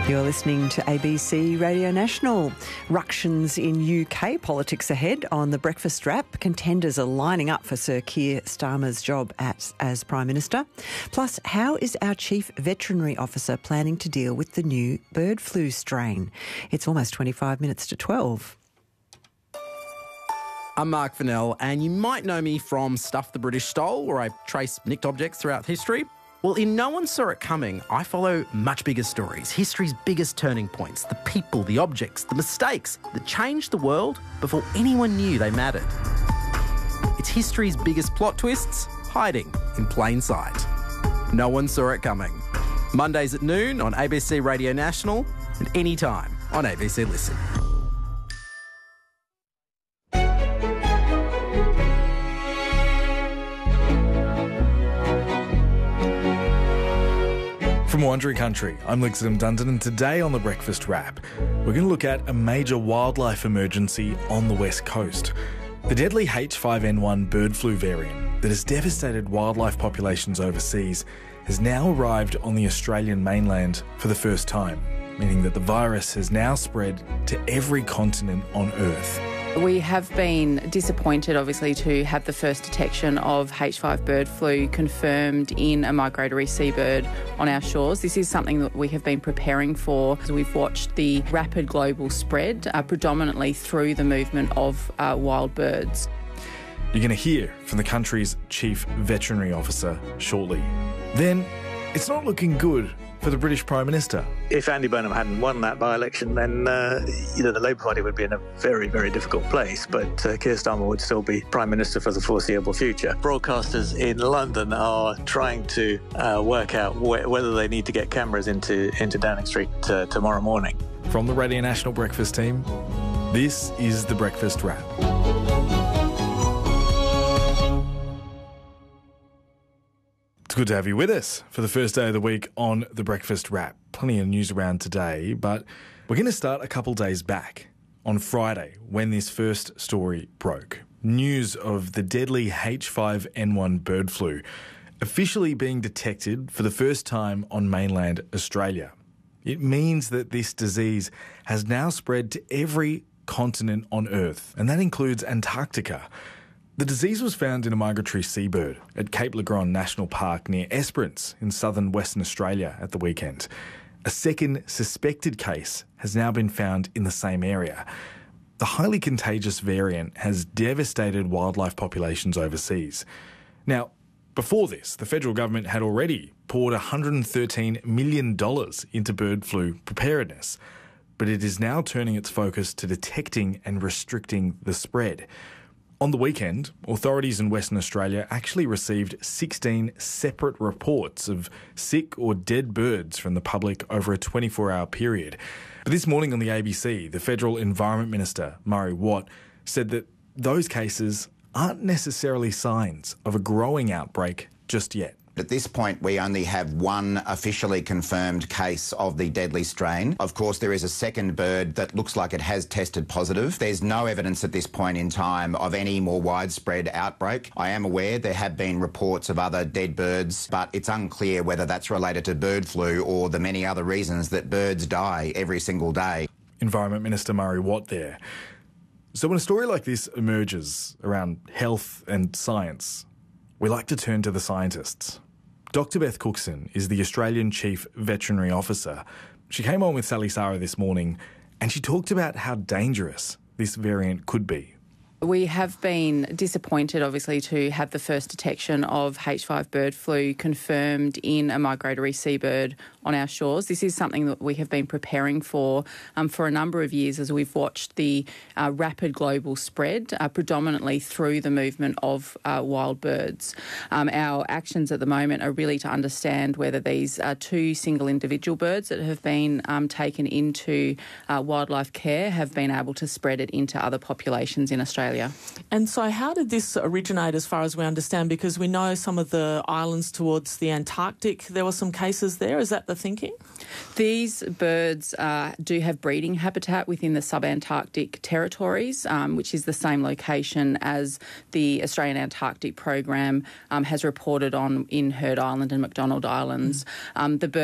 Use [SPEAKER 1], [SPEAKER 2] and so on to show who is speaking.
[SPEAKER 1] You're listening to ABC Radio National. Ructions in UK politics ahead on the Breakfast Wrap. Contenders are lining up for Sir Keir Starmer's job as Prime Minister. Plus, how is our Chief Veterinary Officer planning to deal with the new bird flu strain? It's almost 25 minutes to 12.
[SPEAKER 2] I'm Mark Fennell, and you might know me from Stuff the British Stole, where I trace nicked objects throughout history. Well, in No One Saw It Coming, I follow much bigger stories, history's biggest turning points, the people, the objects, the mistakes that changed the world before anyone knew they mattered. It's history's biggest plot twists, hiding in plain sight. No One Saw It Coming. Mondays at noon on ABC Radio National and anytime on ABC Listen.
[SPEAKER 3] From Wandering Country, I'm Lixum Dundon, and today on The Breakfast Wrap, we're going to look at a major wildlife emergency on the West Coast. The deadly H5N1 bird flu variant that has devastated wildlife populations overseas has now arrived on the Australian mainland for the first time, meaning that the virus has now spread to every continent on Earth.
[SPEAKER 4] We have been disappointed, obviously, to have the first detection of H5 bird flu confirmed in a migratory seabird on our shores. This is something that we have been preparing for as we've watched the rapid global spread, predominantly through the movement of wild birds.
[SPEAKER 3] You're going to hear from the country's Chief Veterinary Officer shortly. Then, it's not looking good for the British Prime Minister.
[SPEAKER 5] If Andy Burnham hadn't won that by-election, then the Labour Party would be in a very, very difficult place, but Keir Starmer would still be Prime Minister for the foreseeable future. Broadcasters in London are trying to work out whether they need to get cameras into Downing Street tomorrow morning.
[SPEAKER 3] From the Radio National Breakfast team, this is The Breakfast Wrap. It's good to have you with us for the first day of the week on The Breakfast Wrap. Plenty of news around today, but we're going to start a couple days back on Friday when this first story broke. News of the deadly H5N1 bird flu officially being detected for the first time on mainland Australia. It means that this disease has now spread to every continent on Earth, and that includes Antarctica. The disease was found in a migratory seabird at Cape Le Grand National Park near Esperance in southern Western Australia at the weekend. A second suspected case has now been found in the same area. The highly contagious variant has devastated wildlife populations overseas. Now, before this, the federal government had already poured $113 million into bird flu preparedness, but it is now turning its focus to detecting and restricting the spread. On the weekend, authorities in Western Australia actually received 16 separate reports of sick or dead birds from the public over a 24-hour period. But this morning on the ABC, the Federal Environment Minister, Murray Watt, said that those cases aren't necessarily signs of a growing outbreak just yet.
[SPEAKER 6] At this point, we only have one officially confirmed case of the deadly strain. Of course, there is a second bird that looks like it has tested positive. There's no evidence at this point in time of any more widespread outbreak. I am aware there have been reports of other dead birds, but it's unclear whether that's related to bird flu or the many other reasons that birds die every single day.
[SPEAKER 3] Environment Minister Murray Watt there. So when a story like this emerges around health and science, we like to turn to the scientists. Dr Beth Cookson is the Australian Chief Veterinary Officer. She came on with Sally Sarah this morning and she talked about how dangerous this variant could be.
[SPEAKER 4] We have been disappointed, obviously, to have the first detection of H5 bird flu confirmed in a migratory seabird on our shores. This is something that we have been preparing for a number of years as we've watched the rapid global spread, predominantly through the movement of wild birds. Our actions at the moment are really to understand whether these two single individual birds that have been taken into wildlife care have been able to spread it into other populations in Australia.
[SPEAKER 7] And so how did this originate as far as we understand? Because we know some of the islands towards the Antarctic, there were some cases there. Is that the thinking?
[SPEAKER 4] These birds do have breeding habitat within the subantarctic territories, which is the same location as the Australian Antarctic Program has reported on in Heard Island and McDonald Islands. The